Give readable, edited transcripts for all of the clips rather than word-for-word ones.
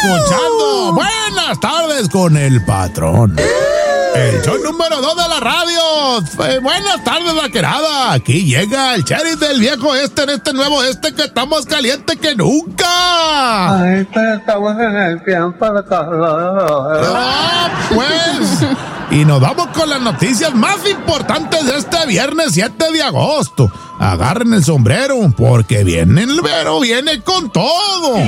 escuchando Buenas Tardes con el Patrón, el show número 2 de la radio. Buenas tardes, vaquerada. Aquí llega el sheriff del viejo este en este nuevo que está más caliente que nunca. Ay, pero estamos en el tiempo de calor. Pues. Y nos vamos con las noticias más importantes de este viernes 7 de agosto. Agarren el sombrero porque viene el Vero, viene con todo.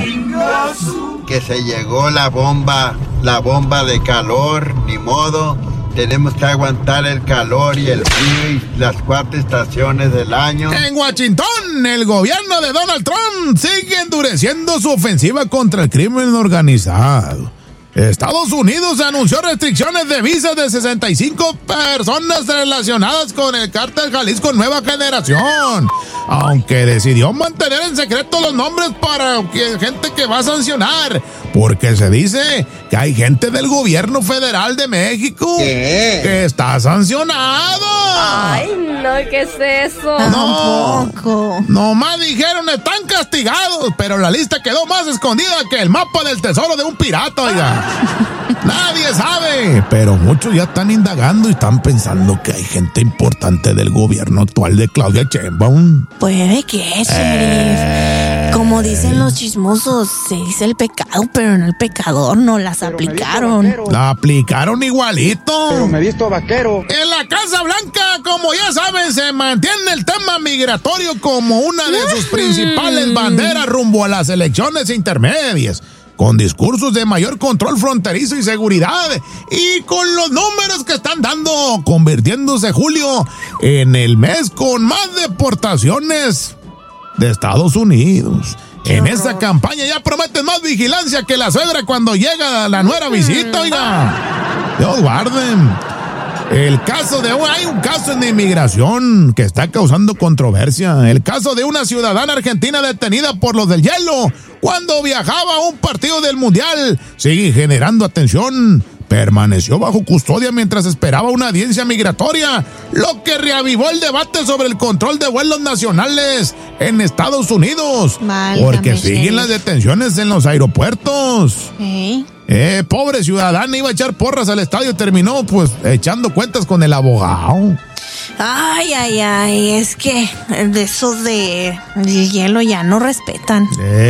Que se llegó la bomba de calor, ni modo. Tenemos que aguantar el calor y el frío y las 4 estaciones del año. En Washington, el gobierno de Donald Trump sigue endureciendo su ofensiva contra el crimen organizado. Estados Unidos anunció restricciones de visas de 65 personas relacionadas con el cártel Jalisco Nueva Generación, aunque decidió mantener en secreto los nombres para gente que va a sancionar, porque se dice que hay gente del gobierno federal de México que está sancionado. Ay, no, ¿qué es eso? No, nomás dijeron están castigados, pero la lista quedó más escondida que el mapa del tesoro de un pirata, oiga. Nadie sabe, pero muchos ya están indagando y están pensando que hay gente importante del gobierno actual de Claudia Sheinbaum. Puede que, sheriff. Como dicen los chismosos, se dice el pecado, pero no el pecador, no las aplicaron. La aplicaron igualito. Pero me visto vaquero. En la Casa Blanca, como ya saben, se mantiene el tema migratorio como una de sus principales banderas rumbo a las elecciones intermedias, con discursos de mayor control fronterizo y seguridad, y con los números que están dando, convirtiéndose julio en el mes con más deportaciones de Estados Unidos. En esa campaña ya prometen más vigilancia que la suegra cuando llega la nuera visita, oiga. Dios guarden. Hay un caso en inmigración que está causando controversia. El caso de una ciudadana argentina detenida por los del hielo cuando viajaba a un partido del Mundial sigue generando atención. Permaneció bajo custodia mientras esperaba una audiencia migratoria, lo que reavivó el debate sobre el control de vuelos nacionales en Estados Unidos. Porque siguen las detenciones en los aeropuertos. Pobre ciudadana, iba a echar porras al estadio y terminó pues echando cuentas con el abogado. Ay, es que de esos de hielo ya no respetan.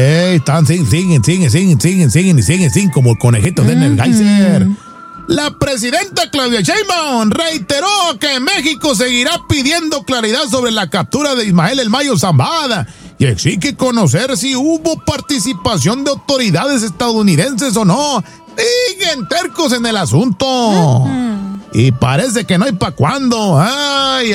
Siguen como conejitos de Energizer. La presidenta Claudia Sheinbaum reiteró que México seguirá pidiendo claridad sobre la captura de Ismael El Mayo Zambada y exige conocer si hubo participación de autoridades estadounidenses o no. Siguen tercos en el asunto. Y parece que no hay pa' cuándo. Ay.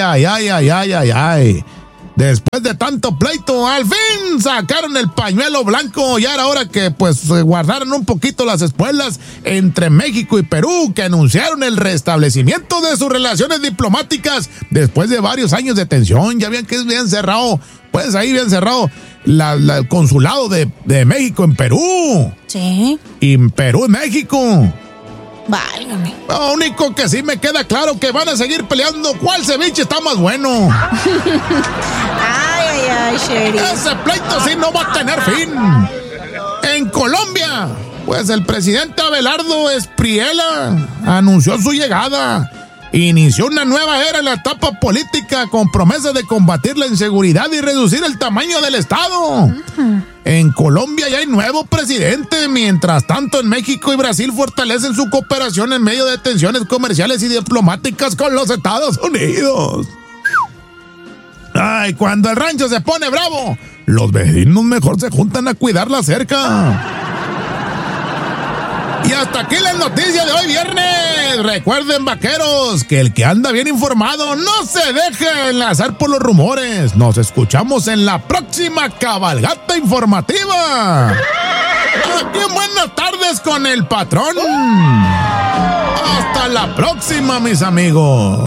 Después de tanto pleito, al fin sacaron el pañuelo blanco. Y ahora que pues guardaron un poquito las espuelas entre México y Perú, que anunciaron el restablecimiento de sus relaciones diplomáticas después de varios años de tensión. Ya habían cerrado, pues ahí habían cerrado el consulado de México en Perú. Sí. Y Perú en México. Válgame. Lo único que sí me queda claro que van a seguir peleando cuál ceviche está más bueno. Ay, sheriff. Ese pleito sí no va a tener fin. En Colombia, pues el presidente Abelardo Espriella anunció su llegada. Inició una nueva era en la etapa política con promesas de combatir la inseguridad y reducir el tamaño del Estado. En Colombia ya hay nuevo presidente. Mientras tanto, en México y Brasil fortalecen su cooperación en medio de tensiones comerciales y diplomáticas con los Estados Unidos. Ay, cuando el rancho se pone bravo, los vecinos mejor se juntan a cuidar la cerca. Y hasta aquí la noticia de hoy viernes. Recuerden, vaqueros, que el que anda bien informado no se deje enlazar por los rumores. Nos escuchamos en la próxima cabalgata informativa. Aquí en Buenas Tardes con el Patrón. Hasta la próxima, mis amigos.